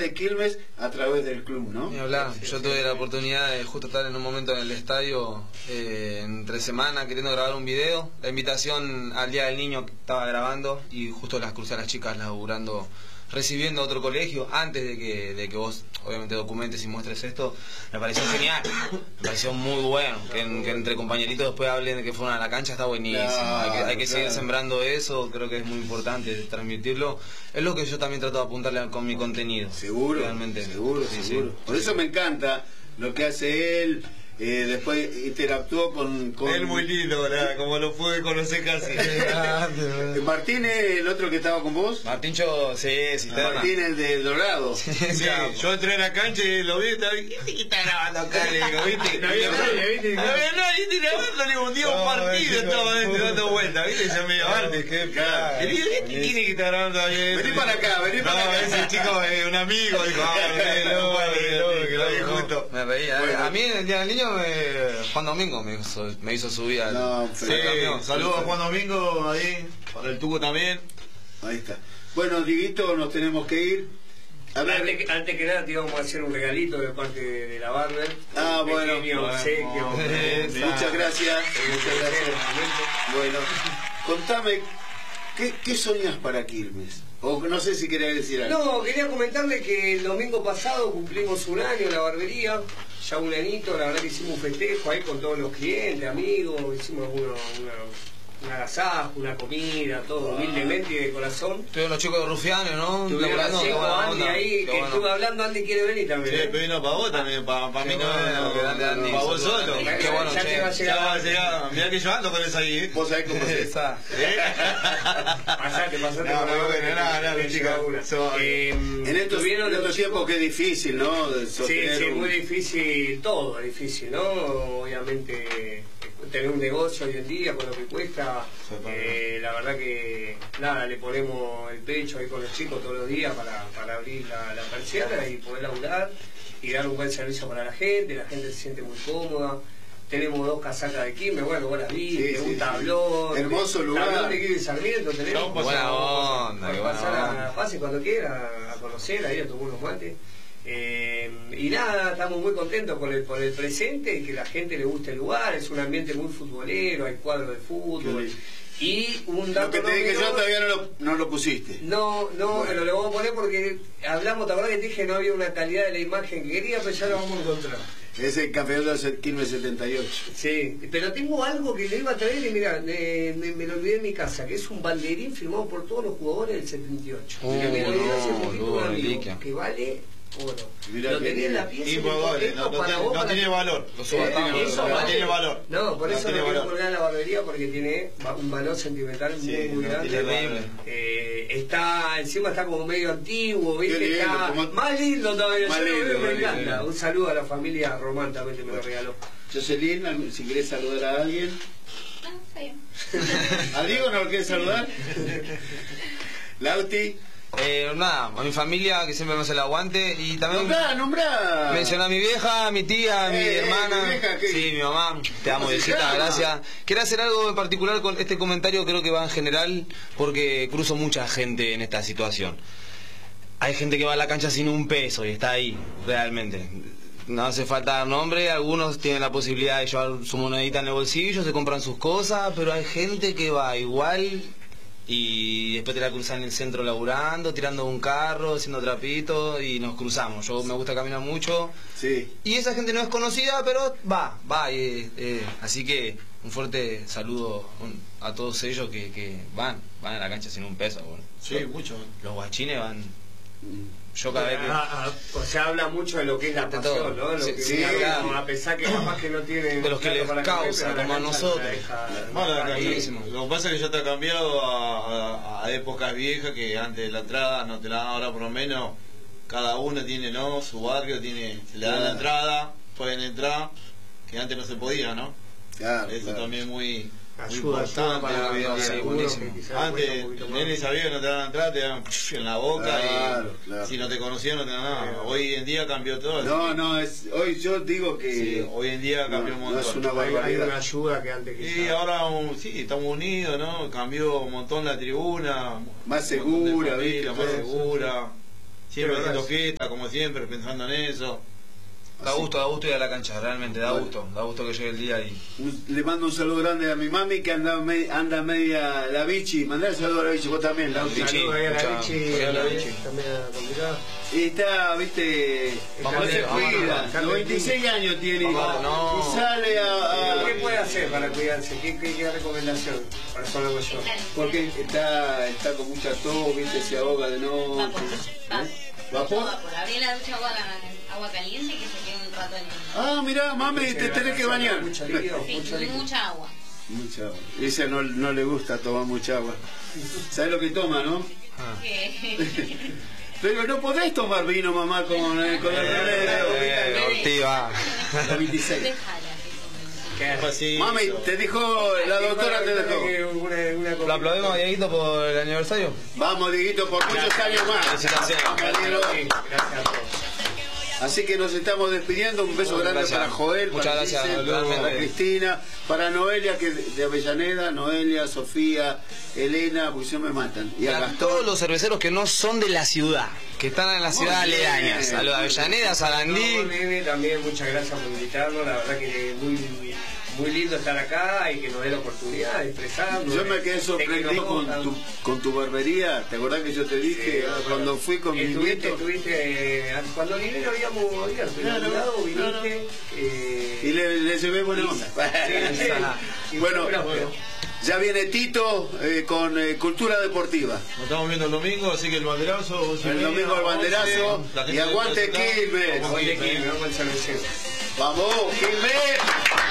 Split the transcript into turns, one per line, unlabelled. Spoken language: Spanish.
de Quilmes a través del club, ¿no?
Ni hablar. Yo tuve la oportunidad de justo estar en un momento en el estadio entre semana queriendo grabar un video. La invitación al Día del Niño que estaba grabando y justo las crucé a las chicas laburando, recibiendo otro colegio antes de que vos obviamente documentes y muestres esto. Me pareció genial, me pareció muy bueno que entre compañeritos después hablen de que fueron a la cancha. Está buenísimo, hay que seguir sembrando eso. Creo que es muy importante transmitirlo. Es lo que yo también trato de apuntarle con mi contenido.
Seguro,
realmente.
Seguro. Por eso me encanta lo que hace él. Después interactuó con...
Él muy lindo, ¿verdad? Como lo pude conocer casi.
Martín, el otro que estaba con vos.
Martíncho, sí.
Martín, el de Dorado.
Sí, yo entré en la cancha y lo vi, ¿qué está grabando acá? Le digo, ¿viste? No había nadie grabando, le digo, un día un partido estaba dando vueltas, ¿viste? Ya me iba antes. Le digo, ¿qué tiene que estar grabando ahí?
Vení para acá, vení para acá.
No, ese chico es un amigo, dijo, que lo vi justo.
Me reía. A mí en el Día del Niño Juan Domingo me hizo subir al...
No,
sí, saludos a Juan Domingo ahí, para el Tuco también.
Ahí está. Bueno, Dieguito, nos tenemos que ir.
A ver, antes que nada te íbamos a hacer un regalito de parte de la Barber.
Bueno.
Obsequio.
Muchas gracias. Bueno, contame, ¿qué soñás para Quilmes? O no sé si querés decir algo.
No, quería comentarle que el domingo pasado cumplimos un año en la barbería, ya un añito. La verdad que hicimos un festejo ahí con todos los clientes, amigos, hicimos un agasajo, una comida, todo humildemente y de corazón.
Estuvieron los chicos de Rufiano, ¿no?
Estuvieron los chicos, Andy ahí, que estuve hablando, Andy quiere venir también.
Sí, pero vino para vos también, para mí no, para vos solo.
Qué bueno,
ya va a llegar.
Mirá que yo ando con esa ahí,
Vos sabés cómo es.
Pasate.
No, chicos.
En estos tiempos que es difícil, ¿no?
Sí, muy difícil, todo es difícil, ¿no? Obviamente tener un negocio hoy en día con lo que cuesta, la verdad que nada, le ponemos el pecho ahí con los chicos todos los días para abrir la persiana y poder laburar y dar un buen servicio para la gente se siente muy cómoda. Tenemos 2 casacas de Quilmes, bueno, vos las viste, un tablón.
Hermoso lugar.
Tablón de Quilmes Sarmiento tenemos.
Buena onda,
pasar a Pase cuando quiera, a conocer, ahí a tomar unos mates. Y nada, estamos muy contentos por el presente y que la gente le guste el lugar. Es un ambiente muy futbolero, hay cuadros de fútbol. Y un dato.
Lo que te dije yo todavía no lo pusiste.
No, pero lo vamos a poner porque hablamos, ¿te acordás que te dije no había una calidad de la imagen que quería? Pero ya lo vamos a encontrar.
Es el campeonato de Quilmes 78.
Sí, pero tengo algo que le iba a traer y mirá, me lo olvidé en mi casa, que es un banderín firmado por todos los jugadores del 78. Que me lo olvidé hace poquito un amigo, que vale oro.
Mirá,
lo tenía en la pieza.
No tiene valor. No tiene valor.
No, por eso lo quiero poner en la barbería porque tiene un valor sentimental muy grande. Encima está como medio antiguo, ¿viste? Está más lindo todavía. Me encanta. Un saludo a la familia Román también que me lo regaló.
Jocelyn, si querés saludar a alguien.
No, sí.
¿A Diego no lo querés saludar? Lauti.
Nada, a mi familia que siempre me hace el aguante y también
nombrá.
mencioné a mi vieja, a mi tía, a mi hermana,
mi vieja,
sí, mi mamá, te amo, Diosita, gracias. Quiero hacer algo en particular con este comentario, creo que va en general porque cruzo mucha gente en esta situación. Hay gente que va a la cancha sin un peso y está ahí, realmente. No hace falta dar nombre, algunos tienen la posibilidad de llevar su monedita en el bolsillo, se compran sus cosas, pero hay gente que va igual y después te la cruzan en el centro laburando, tirando un carro, haciendo trapito y nos cruzamos. Yo me gusta caminar mucho.
Sí.
Y esa gente no es conocida, pero va. Así que un fuerte saludo a todos ellos que van a la cancha sin un peso. Bueno.
Sí, mucho.
Los guachines van. Yo cada vez que...
O sea, habla mucho de lo que es la pasión, ¿no? Lo que
sí,
claro. A pesar que capaz que no tienen...
De los que les causa, como a nosotros.
Lo que pasa es que ya te ha cambiado a épocas viejas que antes de la entrada no te la dan. Ahora por lo menos cada uno tiene, ¿no? Su barrio tiene, se le dan la entrada, pueden entrar, que antes no se podía, ¿no?
Claro,
eso también muy
ayuda para la vida.
Antes, nene sabía que no te daban entrada, te daban en la boca
claro.
Si no te conocían no te daban nada. Hoy en día cambió todo.
Hoy yo digo que...
Sí, hoy en día cambió un montón.
No es una barbaridad.
Hay una ayuda que antes quizás...
Y ahora sí, estamos unidos, ¿no? Cambió un montón la tribuna.
Más segura,
más segura. siempre haciendo fiesta, como siempre, pensando en eso.
Da gusto ir a la cancha, realmente, da gusto que llegue el día y...
Le mando un saludo grande a mi mami que anda media la bichi. Mandale un saludo a la bichi, vos también, la bichi.
La bichi, también complicada.
Y está, viste, no se cuida, 96 años tiene y sale a...
¿Qué puede hacer para cuidarse? ¿Qué recomendación para eso hago yo?
Porque está con mucha tos, viste, se ahoga de noche. ¿Vapor?
Abrí la ducha agua caliente y que se quede un rato en el...
Ah, mirá, mami, te tenés que bañar.
Mucha agua.
Mucha agua. Ella no le gusta tomar mucha agua. ¿Sabes lo que toma, no? Pero no podés tomar vino, mamá, con la
Ortiva.
La 26. Mami, te dijo, la doctora te dejó.
¿Lo aplaudimos a Dieguito por el aniversario?
Vamos, Dieguito, por muchos años más.
Gracias a todos.
Así que nos estamos despidiendo. Un beso grande para Joel, para Cristina, para Noelia, que de Avellaneda, Noelia, Sofía, Elena, porque si no me matan. Y a Gastón.
Todos los cerveceros que no son de la ciudad, que están en la ciudad aledañas, a los de Avellaneda, Sarandí.
También muchas gracias por invitarnos, la verdad que muy lindo estar acá y que nos dé la oportunidad de expresarnos.
Yo me quedé sorprendido con tu barbería. ¿Te acordás que yo te dije cuando fui con mi nieto?
Cuando Linero habíamos abierto, viniste.
Y le llevé buena onda. Bueno, ya viene Tito con Cultura Deportiva.
Nos estamos viendo el domingo, así que el banderazo.
El domingo el banderazo. Y aguante Quilmes.
Aguante Quilmes, vamos al cervecero.
Vamos, Quilmes.